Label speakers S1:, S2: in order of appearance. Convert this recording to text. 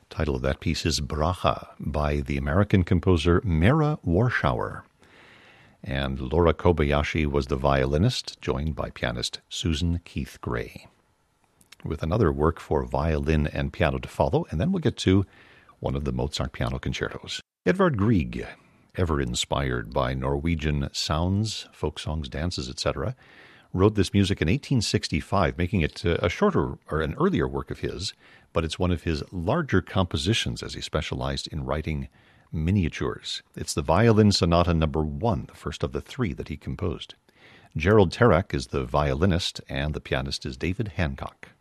S1: Title of that piece is Bracha by the American composer Mera Warshauer. And Laura Kobayashi was the violinist, joined by pianist Susan Keith Gray. With another work for violin and piano to follow, and then we'll get to one of the Mozart piano concertos. Edvard Grieg, ever inspired by Norwegian sounds, folk songs, dances, etc., wrote this music in 1865, making it a shorter or an earlier work of his, but it's one of his larger compositions as he specialized in writing miniatures. It's the Violin Sonata Number 1, the first of the 3 that he composed. Gerald Terak is the violinist, and the pianist is David Hancock.